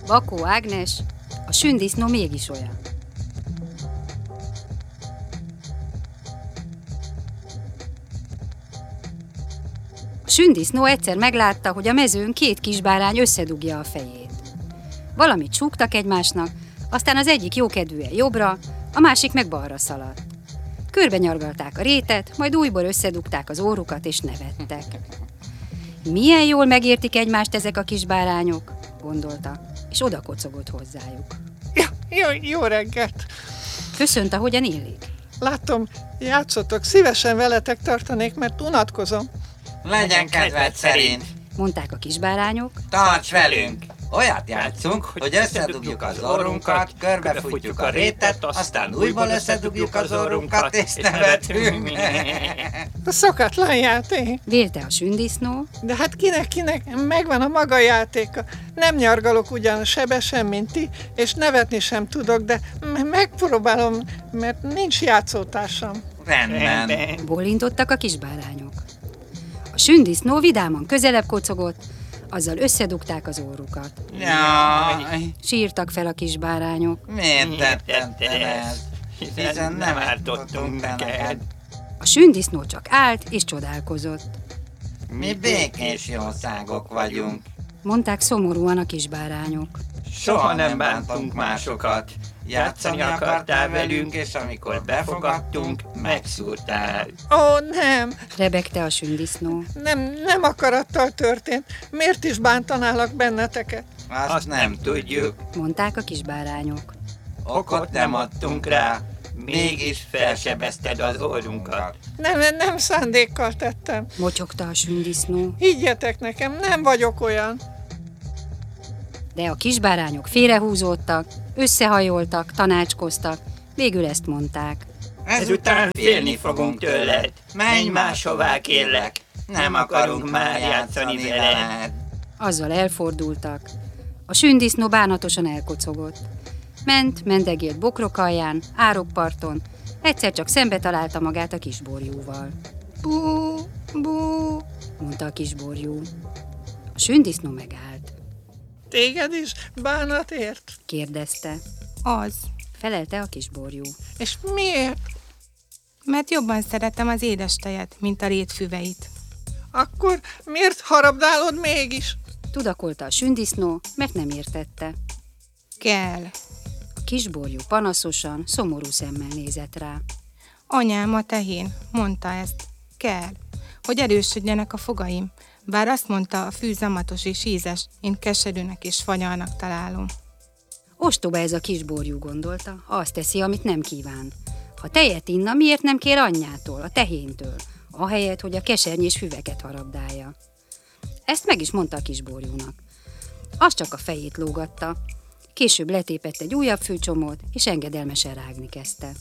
Bakó Ágnes, a sündisznó mégis olyan. A sündisznó egyszer meglátta, hogy a mezőn 2 kisbárány összedugja a fejét. Valamit súgtak egymásnak, aztán az egyik jókedvűen jobbra, a másik meg balra szaladt. Körbenyargalták a rétet, majd újból összedugták az órukat és nevettek. Milyen jól megértik egymást ezek a kisbárányok, gondolta, és odakocogott hozzájuk. Jó reggelt! Köszönt, ahogyan illik. Látom, játszotok, szívesen veletek tartanék, mert unatkozom. Legyen kedved szerint. Mondták a kisbárányok. Tarts velünk! Olyat játszunk, hogy összedugjuk az orrunkat, körbefutjuk a rétet, aztán újból összedugjuk az orrunkat, és nevetünk. Szokatlan játék. Vélte a sündisznó. De hát kinek megvan a maga játéka. Nem nyargalok ugyan sebesen, mint ti, és nevetni sem tudok, de megpróbálom, mert nincs játszótársam. Rendben. Bólintottak a kisbárányok. A sündisznó vidáman közelebb kocogott, azzal összedugták az órukat. Jaj, Sírtak fel a kisbárányok. miért tetted ezt? Hiszen nem ártottunk neked. A sündisznó csak állt és csodálkozott. Mi békés jószágok vagyunk. Mondták szomorúan a kisbárányok. Soha nem bántunk másokat. Játszani akartál velünk, és amikor befogadtunk, megszúrtál. Ó, nem, Rebegte a sündisznó. nem akarattal történt. Miért is bántanálak benneteket? Azt nem tudjuk. Mondták a kisbárányok. Okot nem adtunk rá, mégis felsebezted az orrunkat. Nem szándékkal tettem. Motyogta a sündisznó. Higgyetek nekem, nem vagyok olyan. De a kisbárányok félrehúzódtak, összehajoltak, tanácskoztak, végül ezt mondták. Ezután félni fogunk tőled. Menj máshová, kérlek. Nem akarunk már játszani veled. Azzal elfordultak. A sündisznó bánatosan elkocogott. Mendegélt bokrok alján, árokparton, egyszer csak szembe találta magát a kisborjúval. Bú, bú. Mondta a kisborjú. A sündisznó megállt. Téged is bánat ért? Kérdezte. Az, Felelte a kisborjú. És miért? mert jobban szeretem az édes tejet, mint a rétfüveit. Akkor miért harabdálod mégis? Tudakolta a sündisznó, mert nem értette. Kell. A kisborjú panaszosan, szomorú szemmel nézett rá. Anyám a tehén, mondta ezt. Kell, hogy erősödjenek a fogaim, bár azt mondta, a fű zamatos és ízes, én keserűnek és fanyalnak találom. Ostoba ez a kisborjú, gondolta, azt teszi, amit nem kíván. Ha tejet inna, miért nem kér anyjától, a tehéntől, ahelyett, hogy a kesernyés füveket harabdálja? Ezt meg is mondta a kisborjúnak. Az csak a fejét lógatta. Később letépett egy újabb fűcsomót, és engedelmesen rágni kezdte.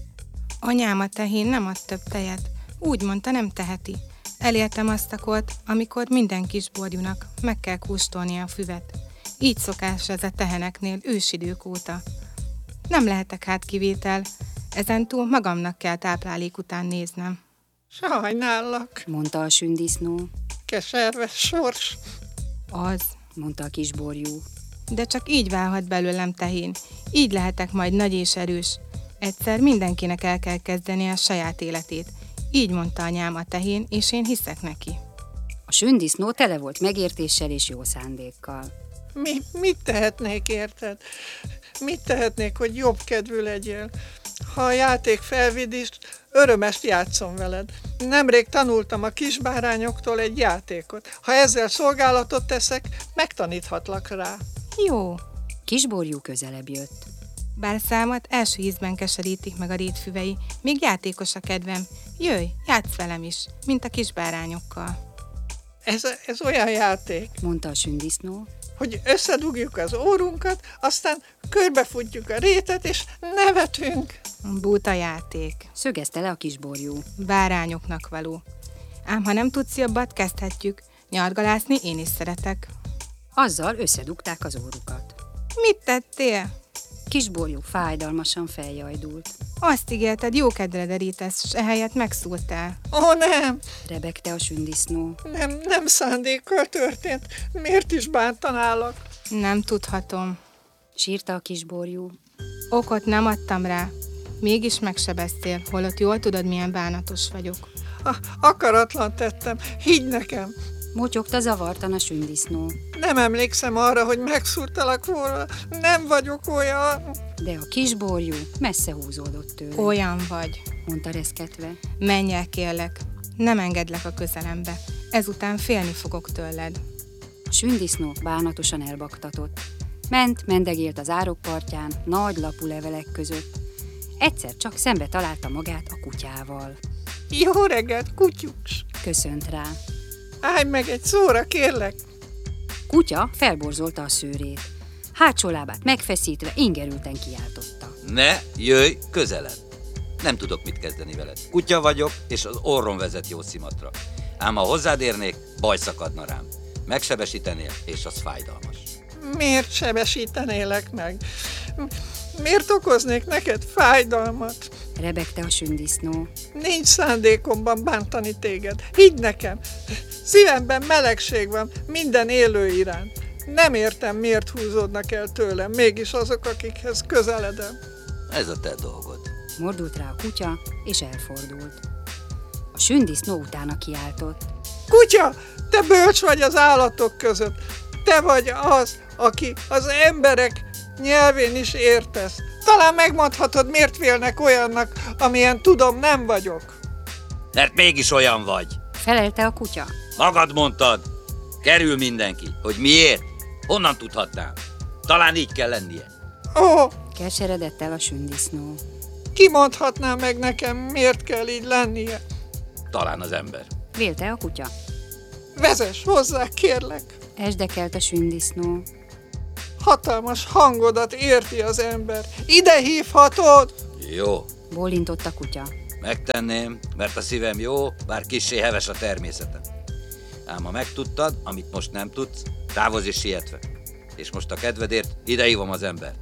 Anyám a tehén nem ad több tejet, úgy mondta, nem teheti. Elértem azt a kort, amikor minden kisborjúnak meg kell kóstolnia a füvet. Így szokás ez a teheneknél ősidők óta. Nem lehetek hát kivétel, ezentúl magamnak kell táplálék után néznem. Sajnállak, Mondta a sündisznó. keserves sors. Az, Mondta a kisborjú. de csak így válhat belőlem tehén. Így lehetek majd nagy és erős. Egyszer mindenkinek el kell kezdeni a saját életét. Így mondta anyám a tehén, és én hiszek neki. A sündisznó tele volt megértéssel és jó szándékkal. Mit tehetnék, érted? Mit tehetnék, hogy jobb kedvű legyél? Ha a játék felvidítsd, örömest játszom veled. Nemrég tanultam a kisbárányoktól egy játékot. Ha ezzel szolgálatot teszek, megtaníthatlak rá. Jó, Kisborjú közelebb jött. bár számat első ízben keserítik meg a rétfüvei, még játékos a kedvem. Jöjj, játsz velem is, mint a kisbárányokkal. Ez olyan játék, Mondta a sündisznó. hogy összedugjuk az órunkat, aztán körbefutjuk a rétet, és nevetünk. Buta játék, Szögezte le a kisborjú. bárányoknak való. Ám ha nem tudsz jobbat, kezdhetjük. Nyargalászni én is szeretek. Azzal összedugták az órukat. Mit tettél? Kisborjú fájdalmasan feljajdult. Azt ígérted, jókedvre derítesz, s ehelyett megszúrtál. Ó, nem, Rebegte a sündisznó. nem szándékkal történt. Miért is bántanálak? Nem tudhatom. Sírta a kisborjú. Okot nem adtam rá. Mégis megsebeztél, holott jól tudod, milyen bánatos vagyok. Akaratlan tettem, higgy nekem. Motyogta zavartan a sündisznó. Nem emlékszem arra, hogy megszúrtalak volna. Nem vagyok olyan. De a kisborjú messze húzódott tőle. Olyan vagy, mondta reszketve. Menj el, kérlek. Nem engedlek a közelembe. Ezután félni fogok tőled. A sündisznó bánatosan elbaktatott. Mendegélt az árok partján, nagy lapú levelek között. Egyszer csak szembe találta magát a kutyával. Jó reggelt, kutyus! Köszönt rá. Állj meg egy szóra, kérlek! Kutya felborzolta a szőrét. Hátsó lábát megfeszítve ingerülten kiáltotta. Ne jöjj közelebb! Nem tudok mit kezdeni veled. Kutya vagyok, és az orrom vezet jó szimatra. Ám ha hozzád érnék, baj szakadna rám. Megsebesítenél, és az fájdalmas. Miért sebesítenélek meg? Miért okoznék neked fájdalmat? Rebegte a sündisznó. Nincs szándékomban bántani téged. Higgy nekem, szívemben melegség van minden élő iránt. Nem értem, miért húzódnak el tőlem, mégis azok, akikhez közeledem. Ez a te dolgod. Mordult rá a kutya, és elfordult. A sündisznó utána kiáltott. Kutya, te bölcs vagy az állatok között. Te vagy az, aki az emberek nyelvén is értesz. Talán megmondhatod, miért vélnek olyannak, amilyen tudom, nem vagyok. Mert mégis olyan vagy. Felelte a kutya. Magad mondtad. Kerül mindenki. Hogy miért? Honnan tudhatnám? Talán így kell lennie. Ó, Keseredett el a sündisznó. ki mondhatná meg nekem, miért kell így lennie? Talán az ember. Vélte a kutya. Vezess hozzá, kérlek. Esdekelt a sündisznó. Hatalmas hangodat érti az ember. Ide hívhatod? Jó. Bólintott a kutya. Megtenném, mert a szívem jó, bár kissé heves a természetem. Ám ha megtudtad, amit most nem tudsz, távozz is sietve. És most a kedvedért ide hívom az ember.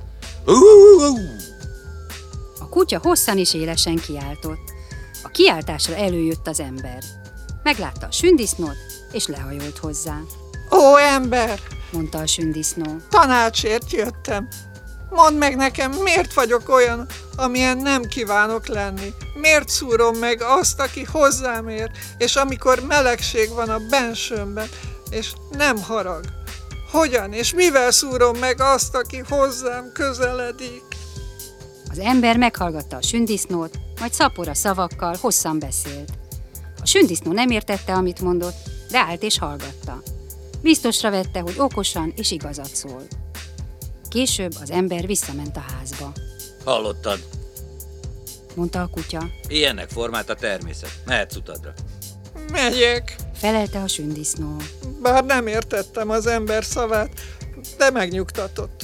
A kutya hosszan és élesen kiáltott. A kiáltásra előjött az ember. Meglátta a sündisznót, és lehajolt hozzá. Ó, ember, Mondta a sündisznó. tanácsért jöttem. Mondd meg nekem, miért vagyok olyan, amilyen nem kívánok lenni? Miért szúrom meg azt, aki hozzám ér, és amikor melegség van a bensőmben, és nem harag? Hogyan és mivel szúrom meg azt, aki hozzám közeledik? Az ember meghallgatta a sündisznót, majd szapora szavakkal hosszan beszélt. A sündisznó nem értette, amit mondott, de állt és hallgatta. Biztosra vette, hogy okosan és igazat szól. Később az ember visszament a házba. Hallottad? Mondta a kutya. Ilyennek formált a természet. Mehetsz utadra. Megyek. Felelte a sündisznó. Bár nem értettem az ember szavát, de megnyugtatott.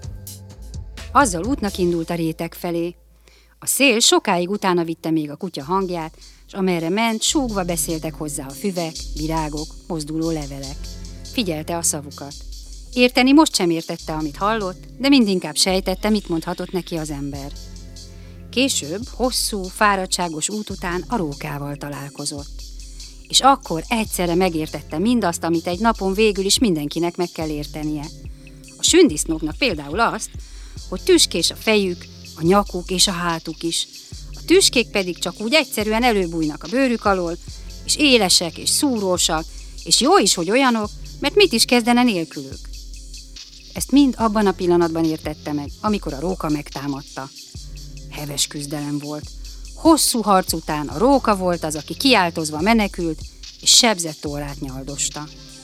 Azzal útnak indult a réteg felé. A szél sokáig utána vitte még a kutya hangját, és amerre ment, súgva beszéltek hozzá a füvek, virágok, mozduló levelek. Figyelte a szavukat. Érteni most sem értette, amit hallott, de mindinkább sejtette, mit mondhatott neki az ember. Később, hosszú, fáradtságos út után a rókával találkozott. És akkor egyszerre megértette mindazt, amit egy napon végül is mindenkinek meg kell értenie. A sündisznóknak például azt, hogy tüskés a fejük, a nyakuk és a hátuk is. A tüskék pedig csak úgy egyszerűen előbújnak a bőrük alól, és élesek és szúrósak, és jó is, hogy olyanok, mert mit is kezdene nélkülük. Ezt mind abban a pillanatban értette meg, amikor a róka megtámadta. Heves küzdelem volt. Hosszú harc után a róka volt az, aki kiáltozva menekült, és sebzett órát nyaldosta.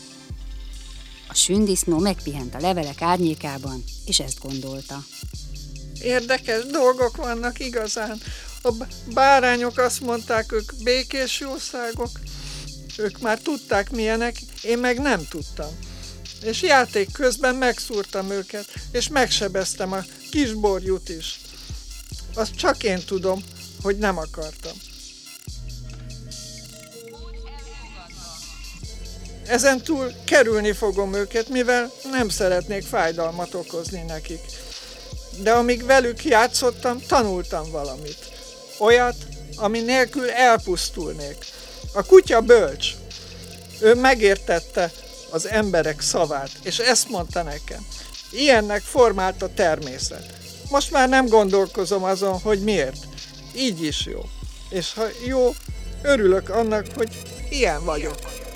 A sündisznó megpihent a levelek árnyékában, és ezt gondolta. Érdekes dolgok vannak igazán. A bárányok azt mondták, ők békés jószágok. Ők már tudták milyenek, én meg nem tudtam. És játék közben megszúrtam őket, és megsebeztem a kisborjút is. Azt csak én tudom, hogy nem akartam. Ezentúl kerülni fogom őket, mivel nem szeretnék fájdalmat okozni nekik. De amíg velük játszottam, tanultam valamit. Olyat, ami nélkül elpusztulnék. A kutya bölcs. Ő megértette, az emberek szavát, és ezt mondta nekem. Ilyennek formált a természet. Most már nem gondolkozom azon, hogy miért. Így is jó. És ha jó, örülök annak, hogy ilyen vagyok.